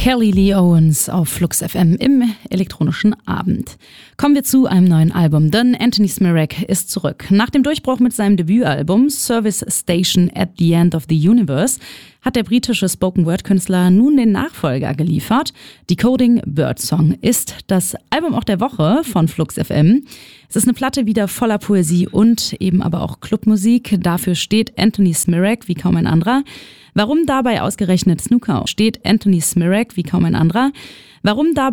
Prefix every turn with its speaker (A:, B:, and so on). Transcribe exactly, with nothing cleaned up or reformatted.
A: Kelly Lee Owens auf Flux F M im elektronischen Abend. Kommen wir zu einem neuen Album, denn Anthony Smirek ist zurück. Nach dem Durchbruch mit seinem Debütalbum Service Station at the End of the Universe hat der britische Spoken-Word-Künstler nun den Nachfolger geliefert. Decoding Birdsong ist das Album auch der Woche von Flux F M. Es ist eine Platte wieder voller Poesie und eben aber auch Clubmusik. Dafür steht Anthony Smirek wie kaum ein anderer. Warum dabei ausgerechnet Snooker steht Anthony Smirek wie kaum ein anderer? Warum dabei